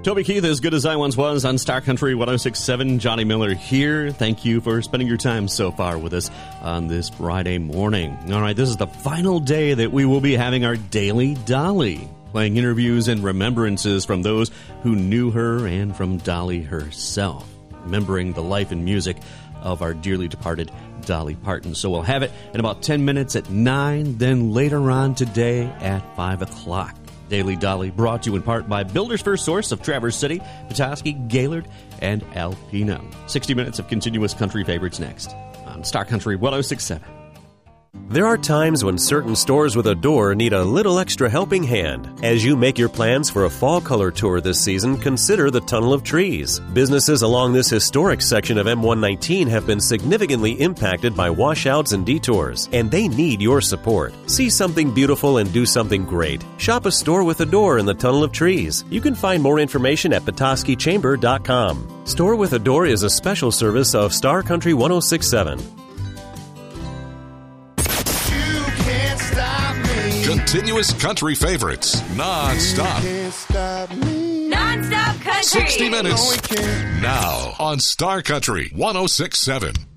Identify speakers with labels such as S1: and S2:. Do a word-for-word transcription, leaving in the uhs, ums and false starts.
S1: Toby Keith, as good as I once was on Star Country one oh six point seven. Johnny Miller here. Thank you for spending your time so far with us on this Friday morning. All right, this is the final day that we will be having our Daily Dolly, playing interviews and remembrances from those who knew her and from Dolly herself, remembering the life and music of our dearly departed Dolly Parton. So we'll have it in about ten minutes at nine, then later on today at five o'clock. Daily Dolly, brought to you in part by Builder's First Source of Traverse City, Petoskey, Gaylord, and Alpena. sixty minutes of continuous country favorites next on Star Country one oh six point seven.
S2: There are times when certain stores with a door need a little extra helping hand. As you make your plans for a fall color tour this season, consider the Tunnel of Trees. Businesses along this historic section of M one nineteen have been significantly impacted by washouts and detours, and they need your support. See something beautiful and do something great. Shop a store with a door in the Tunnel of Trees. You can find more information at petoskey chamber dot com. Store with a Door is a special service of Star Country one oh six point seven.
S3: Continuous country favorites, non-stop.
S4: Non-stop country.
S3: sixty minutes. Now on Star Country one oh six point seven.